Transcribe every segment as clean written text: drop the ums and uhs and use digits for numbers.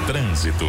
Trânsito.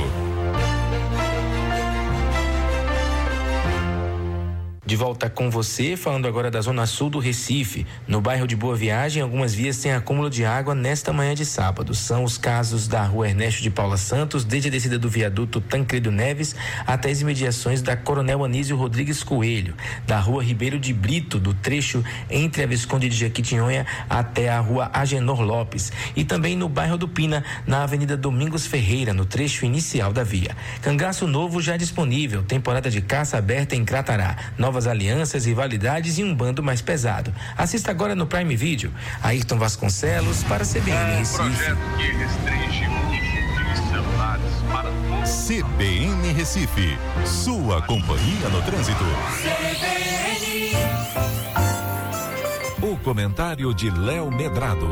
De volta com você, falando agora da zona sul do Recife. No bairro de Boa Viagem, algumas vias têm acúmulo de água nesta manhã de sábado. São os casos da rua Ernesto de Paula Santos, desde a descida do viaduto Tancredo Neves até as imediações da Coronel Anísio Rodrigues Coelho, da rua Ribeiro de Brito, do trecho entre a Visconde de Jequitinhonha até a rua Agenor Lopes, e também no bairro do Pina, na Avenida Domingos Ferreira, no trecho inicial da via. Cangaço novo já disponível, temporada de caça aberta em Cratará, novas alianças, rivalidades e um bando mais pesado. Assista agora no Prime Video. Ayrton Vasconcelos para CBN Recife. Projeto que restringe o uso de celulares para todos. CBN Recife, sua companhia no trânsito. O comentário de Léo Medrado.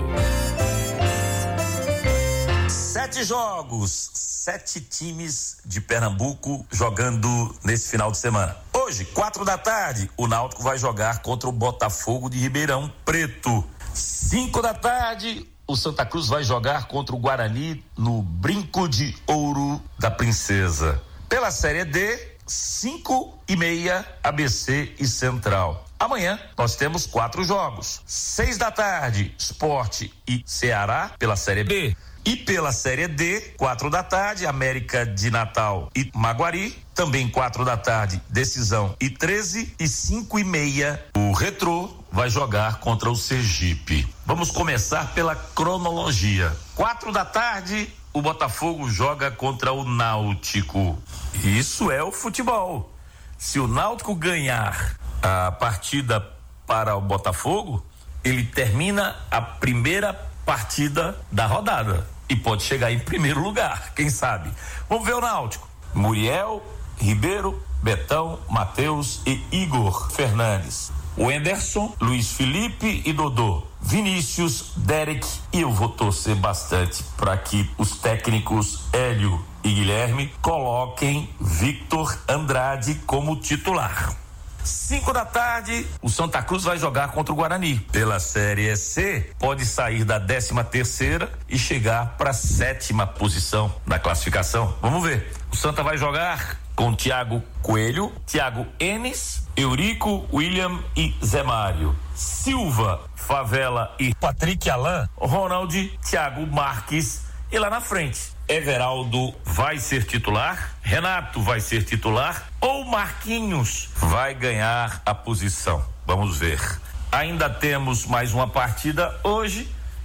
7 jogos, 7 times de Pernambuco jogando nesse final de semana. Hoje, 4 da tarde, o Náutico vai jogar contra o Botafogo de Ribeirão Preto. 5 da tarde, o Santa Cruz vai jogar contra o Guarani no Brinco de Ouro da Princesa. Pela Série D, 5:30, ABC e Central. Amanhã nós temos 4 jogos. 6 da tarde, Sport e Ceará pela Série B. E pela Série D, 4 da tarde, América de Natal e Maguari. Também 4 da tarde, Decisão e 13. E 5:30, o Retrô vai jogar contra o Sergipe. Vamos começar pela cronologia. 4 da tarde, o Botafogo joga contra o Náutico. Isso é o futebol. Se o Náutico ganhar a partida para o Botafogo, ele termina a primeira partida da rodada e pode chegar em primeiro lugar, quem sabe. Vamos ver o Náutico: Muriel, Ribeiro, Betão, Matheus e Igor Fernandes, o Anderson, Luiz Felipe e Dodô, Vinícius, Derek, e eu vou torcer bastante para que os técnicos Hélio e Guilherme coloquem Victor Andrade como titular. 5 da tarde, o Santa Cruz vai jogar contra o Guarani. Pela Série C, pode sair da 13ª e chegar para a 7ª posição da classificação. Vamos ver. O Santa vai jogar com Thiago Coelho, Thiago Enes, Eurico, William e Zé Mário, Silva, Favela e Patrick Alain, Ronald, Thiago Marques, e lá na frente, Everaldo vai ser titular, Renato vai ser titular ou Marquinhos vai ganhar a posição. Vamos ver. Ainda temos mais uma partida hoje.